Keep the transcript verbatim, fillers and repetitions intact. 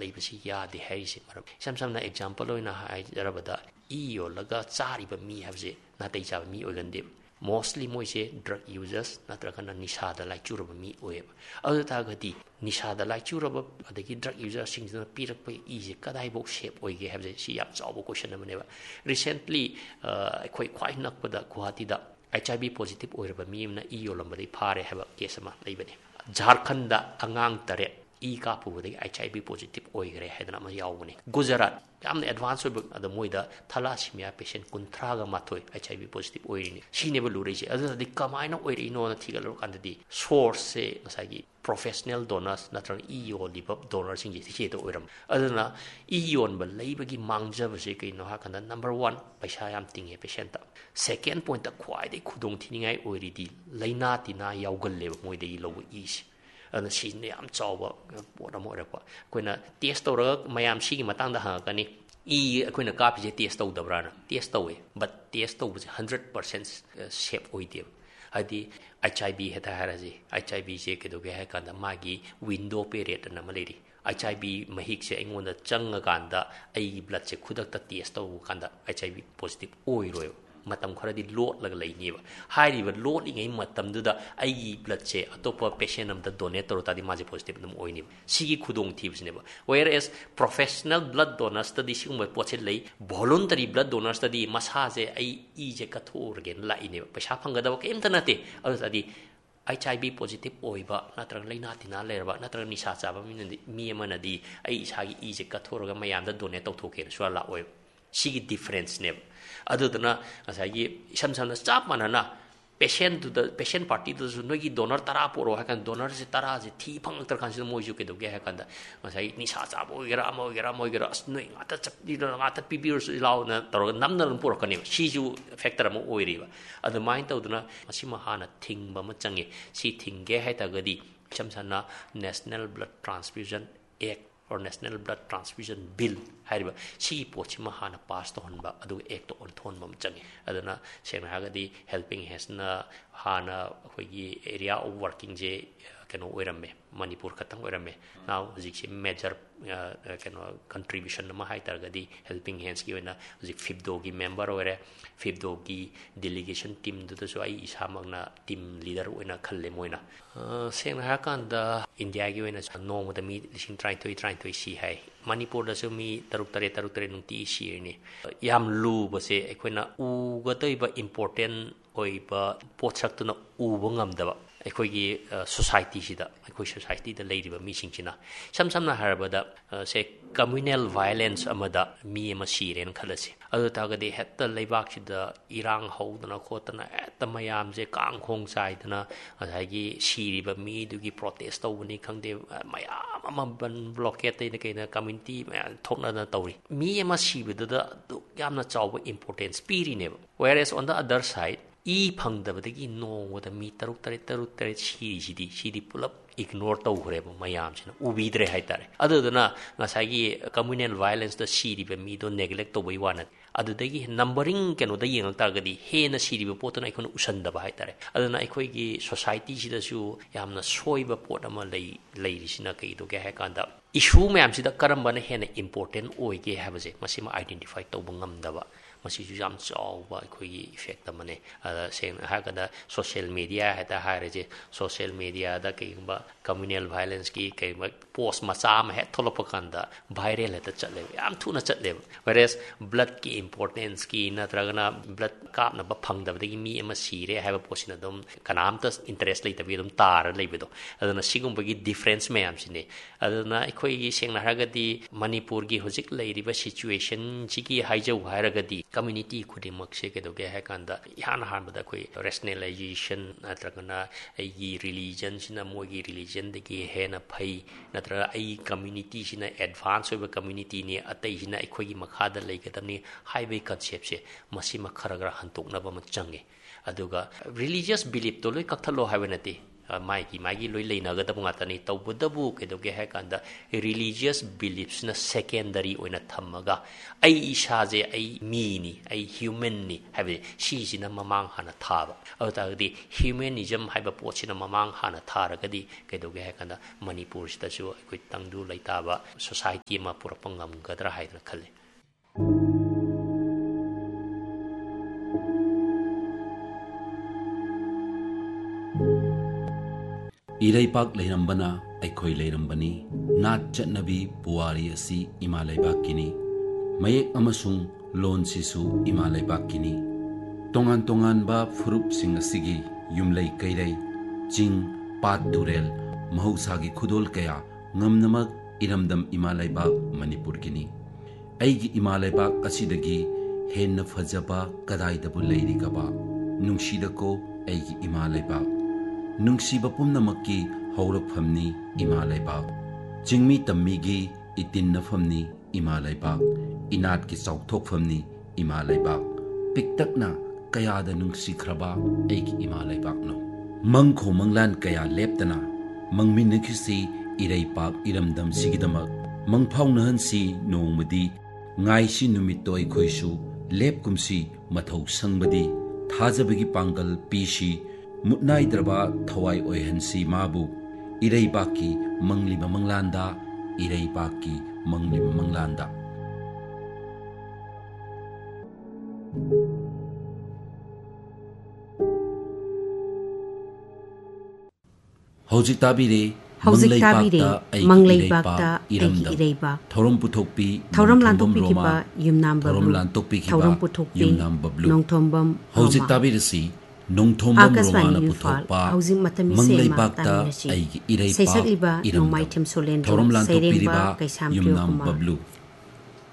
leibasi yade haisi maram sam samna example oina hajarabada i yolaga chariba mi habse na tei chaba mi ogande mostly moise drug users natragana nisada lai churaba mi oeba adu tagadi nisada lai churaba adagi drug users singna pirakpa ise kadai bo shape oige habse si yam chaw question amaneba recently khoi khwai nakpada guwahati da H I V positive oiraba mi na i yolambadi phare haba case ma leibani Jharkhand da angang tare i ka pu de H I V positive oigre haidana ma yawuni Gujarat yamne advance oib ada moida thalassemia patient kunthra ga mathoi H I V positive oirini sineba lurese adu di kamaina oiri no na thigalo kandadi source se ngasagi professional donors natrang i yo libab donors sing ji to oiram aduna i yon ba leibagi mangjaba se kai no ha kanda number one paisa yam tinge patient ta second point ta khwai de khudong thiningai oiridi laina tina yawgal leba moide i low i ana sin yam chawa pora mo ra pa koina test tora mayam si gi matang da ha kani i koina ka pi test to dabra na test to we but test to was one hundred percent shape oide adi H I V heta haraji H I V je ke do ge ha kanda magi window period na maleri H I V mahik se engon da changa kanda ai blood che khudak ta test to kanda H I V positive oi ro matam kharadi lot lag lai ni ba hairi ba lot ingai matam du da ai blood che atopa patient am da donate tor ta di maji positive nam oi ni sigi khudong thibs ne ba whereas professional blood donors study sing ba poche lai voluntary blood donors study masa je ai i je ka thor gen lai ne ba paisa phanga da kem ta nate adu study H I V positive oiba natrang laina tina lerba natrang nisa chaba mi mi amana di ai isagi i je ka thor ga mayam da donate to thoke so la oi sigi difference ne adudana asagi sam sam na chap manana patient to the patient party to no gi donor tara poro hakan donor se tara je thi phang tar kan se mo ju ke do ge hakan da asagi ni sa cha bo gera mo gera mo gera noi ngata chap di na ngata pipir su law na tor nam na poro kan si ju factor mo oiri ba adu mind to duna asima hana thing ba ma change si thing ge ha ta gadi sam sam na national blood transfusion act or national blood transfusion bill hariba si pochi ma hana pass to honba adu ek to on thon bam changi aduna sena hagadi helping has na hana khogi area of working je kano oiramme manipur khatang oiramme now jik major kano contribution ma hai targadi helping hands gi na jik fifdo gi member ore fifdo gi delegation team du so ai isamang na team leader oina khalle moina sena hakan da india gi oina no mo da mi lising trying to trying to see hai manipur da so mi taruk tare taruk tare nungti si ni yam lu ba se ekoina u ga toi ba important oi ba pochak tu na u bangam da ba ekhoi society sida ekhoi society da leiriba mi singchina sam samna harabada se communal violence amada mi ama siren khalasi adu tagadi hetta leibak sida irang hodana khotana etta mayam je kang khong saidana asagi siriba mi dugi protest tawni khangde mayam ama ban blockade te keina community thokna na tawri mi ama sibida yamna chawba importance piri ne whereas on the other side i phangdabadagi nongwada mi taruk tare taruk tare siri sidi sidi pulap ignore taw greba mayam china ubidre haitare aduduna ngasagi communal violence da siri be mi do neglect to bai wana adudagi numbering keno da yeng targadi he na siri be potona ikon usanda ba haitare aduna ikoi gi society sida su yamna soiba pot ama lei leiri sina kai do ge hakanda issue mayam sida karamba na hena important oige habaje masima identify to bangam daba masi ju jam chawa khoi effect amane sen ha kada social media hata hareje social media da kayba communal violence ki kayba post macha ma he tholopakanda viral hata chatle yam thuna chatle whereas blood ki importance ki natragana blood kap na ba phangda bagi mi ama sire ha ba posina dom kanam ta interest lei tabi dom tar leibedo aduna sigum bagi difference me am sine aduna khoi gi seng na hagadi manipur gi hojik leiriba situation chi ki haijau haragadi community khudimak se ke doge ha kanda yan han bada koi rationalization natragana ai religion sina mogi religion de ki hena phai natra ai community sina advance over community ni atai sina khoi gi makha da leikadani highway concept se masi makharagra hantok na ba ma change aduga religious belief to loi kakthalo habenati Mikey Mikey Loi लेनागदब ngатani tawbudabu kedoge ha kanda religious beliefs na secondary oina thammaga ai isaje ai me ni ai human ni habe shi sina mamang hana thaba awtagdi humanism haiba pochina mamang hana tharagadi kedoge ha kanda manipur sita su koi tangdu laitaba society ma purapangam gadra haidna khale Iraipak leirambana aikhoi leirambani nat chatnabi puari asi ima leibakini mayek amasung lon sisu ima leibakini tongan tongan ba furup sing asigi yumlei kairei jing pat turel mahausagi khudol kaya ngamnamak iramdam ima leibak manipur kini aigi ima leibak asidagi henna fajaba kadai dabu leiri kaba nungsidako aigi ima leibak nungsiba pumnamakki haurakphamni ima leibak jingmi tammigi itinnafamni ima leibak inatki chauthokphamni ima leibak piktakna kayada nungsikhraba eigi ima leibak no mangkho manglan kaya leptana mangminnakhisi iraipak iramdam sigidamak mangphaunahansi nongmadi ngaisi numitto aikhoisu lepkumsi mathau sangbadi thajabagi pangal pisi mutnai draba thawai oihansi mabu irei baki mangliba manglanda irei baki mangliba manglanda hojik tabire hojik tabire mangleibakta aigi ireiba thorom puthokpi thorom lantokpi kiba yumnam bablu thorom lantokpi kiba thorom puthokpi yumnam bablu nongthombam hojik tabire si nongthomba romana puthokpa manglei bakta aigi irei pa iram thorom lantokpi riba yumnam bablu